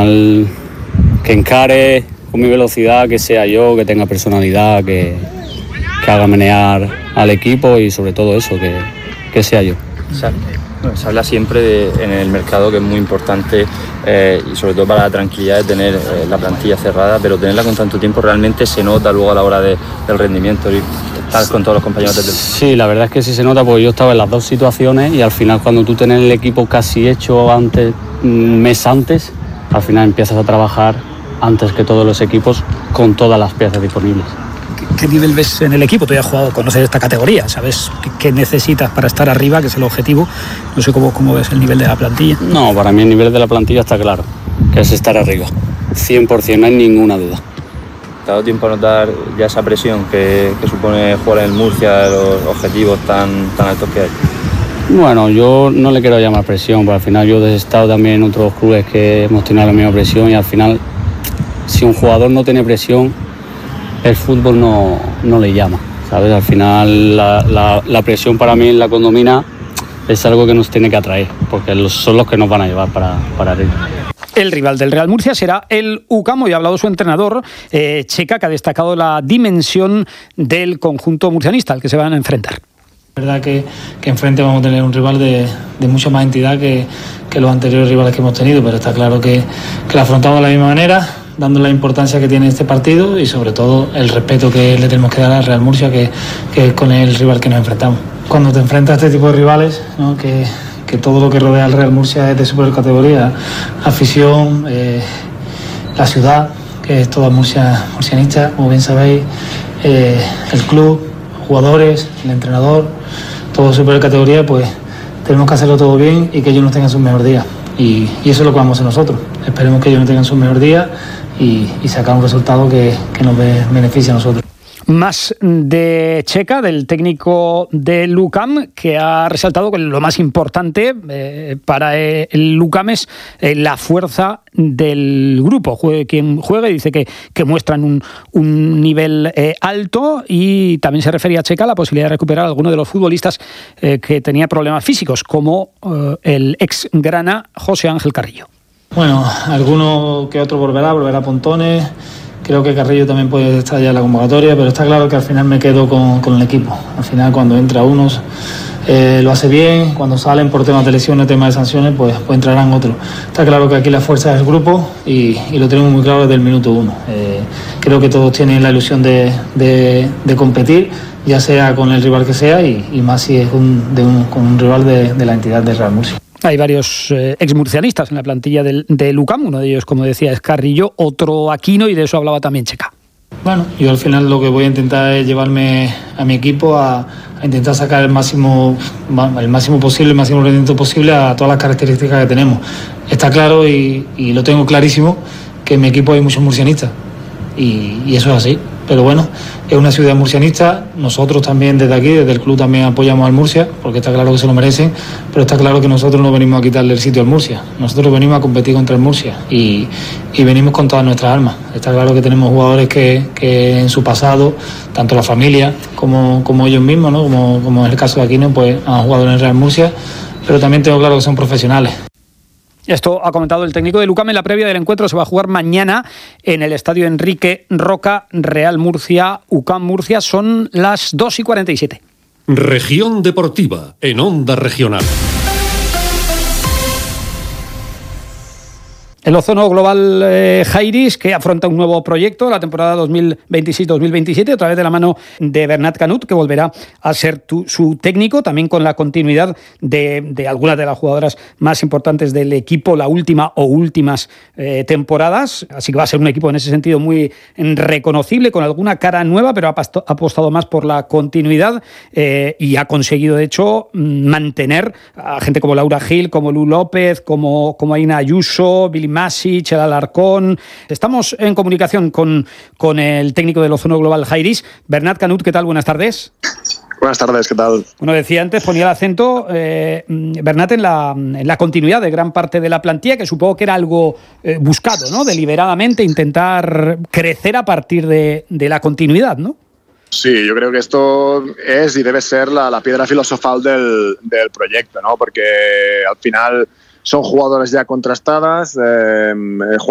final que encare con mi velocidad, que sea yo, que tenga personalidad, que haga menear al equipo y sobre todo eso, que sea yo. Se habla siempre en el mercado que es muy importante y sobre todo para la tranquilidad de tener la plantilla cerrada, pero tenerla con tanto tiempo realmente se nota luego a la hora del rendimiento y estar con todos los compañeros desde... Sí, la verdad es que sí se nota porque yo estaba en las dos situaciones y al final cuando tú tenés el equipo casi hecho antes, un mes antes, al final empiezas a trabajar antes que todos los equipos con todas las piezas disponibles. ¿Qué nivel ves en el equipo? Tú ya has jugado, conoces esta categoría, ¿sabes qué necesitas para estar arriba, que es el objetivo? No sé cómo ves el nivel de la plantilla. No, para mí el nivel de la plantilla está claro, que es estar arriba, 100%, no hay ninguna duda. ¿Te ha dado tiempo a notar ya esa presión que supone jugar en el Murcia, los objetivos tan altos que hay? Bueno, yo no le quiero llamar presión, porque al final yo he estado también en otros clubes que hemos tenido la misma presión y al final, si un jugador no tiene presión, el fútbol no le llama, ¿sabes? Al final la presión para mí en la Condomina es algo que nos tiene que atraer, porque son los que nos van a llevar para arriba. El rival del Real Murcia será el UCAM. Hoy ha hablado su entrenador, Checa, que ha destacado la dimensión del conjunto murcianista al que se van a enfrentar. Es verdad que enfrente vamos a tener un rival de mucha más entidad que los anteriores rivales que hemos tenido, pero está claro que lo afrontamos de la misma manera, dando la importancia que tiene este partido y sobre todo el respeto que le tenemos que dar al Real Murcia, que es con el rival que nos enfrentamos. Cuando te enfrentas a este tipo de rivales, ¿no? que todo lo que rodea al Real Murcia es de super categoría, afición, la ciudad, que es toda murcianista, como bien sabéis, el club, jugadores, el entrenador, todo super categoría, pues tenemos que hacerlo todo bien y que ellos no tengan su mejor día. Y eso es lo que vamos a hacer nosotros. Esperemos que ellos no tengan su mejor día y sacar un resultado que nos beneficie a nosotros. Más de Checa, del técnico del UCAM, que ha resaltado que lo más importante para el UCAM es la fuerza del grupo. Quien juegue dice que muestran un nivel alto y también se refería a Checa a la posibilidad de recuperar a alguno de los futbolistas que tenía problemas físicos, como el ex grana José Ángel Carrillo. Bueno, alguno que otro volverá Pontones. Creo que Carrillo también puede estar ya en la convocatoria, pero está claro que al final me quedo con el equipo. Al final, cuando entra unos, lo hace bien. Cuando salen por temas de lesiones, temas de sanciones, pues entrarán otros. Está claro que aquí la fuerza es el grupo y lo tenemos muy claro desde el minuto 1. Creo que todos tienen la ilusión de competir, ya sea con el rival que sea y más si es con un rival de la entidad de Real Murcia. Hay varios exmurcianistas en la plantilla del UCAM, uno de ellos, como decía, es Carrillo, otro Aquino, y de eso hablaba también Checa. Bueno, yo al final lo que voy a intentar es llevarme a mi equipo a intentar sacar el máximo posible, el máximo rendimiento posible a todas las características que tenemos. Está claro y lo tengo clarísimo que en mi equipo hay muchos murcianistas y eso es así. Pero bueno, es una ciudad murcianista, nosotros también desde aquí, desde el club también apoyamos al Murcia, porque está claro que se lo merecen, pero está claro que nosotros no venimos a quitarle el sitio al Murcia, nosotros venimos a competir contra el Murcia y venimos con todas nuestras armas. Está claro que tenemos jugadores que en su pasado, tanto la familia como ellos mismos, ¿no? como es el caso de Aquino, pues han jugado en el Real Murcia, pero también tengo claro que son profesionales. Esto ha comentado el técnico del UCAM en la previa del encuentro. Se va a jugar mañana en el estadio Enrique Roca, Real Murcia, UCAM Murcia. Son las 2:47. Región Deportiva, en Onda Regional. El Ozono Global Jairis, que afronta un nuevo proyecto, la temporada 2026-2027, a través de la mano de Bernat Canut, que volverá a ser su técnico, también con la continuidad de algunas de las jugadoras más importantes del equipo, la última o últimas temporadas. Así que va a ser un equipo en ese sentido muy reconocible, con alguna cara nueva, pero ha apostado más por la continuidad y ha conseguido, de hecho, mantener a gente como Laura Gil, como Lu López, como Aina Ayuso, Billy Masic, el Alarcón. Estamos en comunicación con el técnico del Ozono Global Jairis, Bernat Canut. ¿Qué tal? Buenas tardes. Buenas tardes, ¿qué tal? Bueno, decía antes, ponía el acento, Bernat, en la continuidad de gran parte de la plantilla, que supongo que era algo buscado, ¿no? Deliberadamente, intentar crecer a partir de la continuidad, ¿no? Sí, yo creo que esto es y debe ser la piedra filosofal del proyecto, ¿no? Porque al final son jugadoras ya contrastadas,